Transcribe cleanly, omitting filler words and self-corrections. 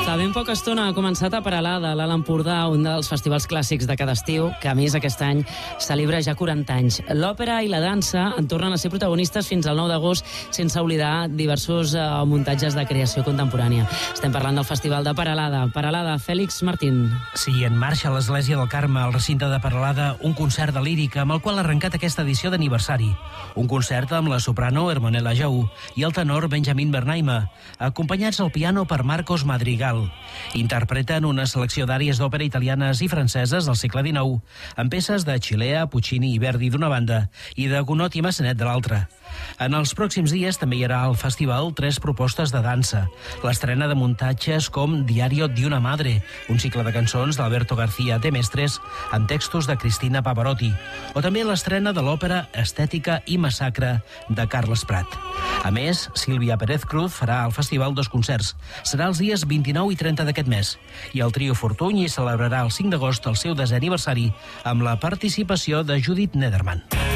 Fa ben poca estona ha començat a Peralada, l'Alt Empordà, un dels festivals clàssics de cada estiu, que a més aquest any celebra ja 40 anys. L'òpera i la dansa en tornen a ser protagonistes fins al 9 d'agost, sense oblidar diversos muntatges de creació contemporània. Estem parlant del Festival de Peralada. Peralada, Fèlix Martín. Sí, en marxa a l'Església del Carme, al recinte de Peralada, un concert de lírica amb el qual ha arrencat aquesta edició d'aniversari. Un concert amb la soprano Hermonella Jou i el tenor Benjamin Bernheime, acompanyats al piano per Marcos Madrigal. Interpreten una selecció d'àries d'òpera italianes i franceses del segle XIX, amb peces de Chilea, Puccini i Verdi d'una banda i de Gounod i Massenet de l'altra. En els pròxims dies també hi haurà al festival 3 propostes de dansa. L'estrena de muntatges com Diario di una madre, un cicle de cançons d'Alberto García de Mestres amb textos de Cristina Pavarotti, o també l'estrena de l'òpera Estètica i Massacre de Carles Prat. A més, Sílvia Pérez Cruz farà al festival 2 concerts. Serà els dies 29 i 30 d'aquest mes. I el trio Fortuny hi celebrarà el 5 d'agost el seu 10è aniversari amb la participació de Judith Nederman.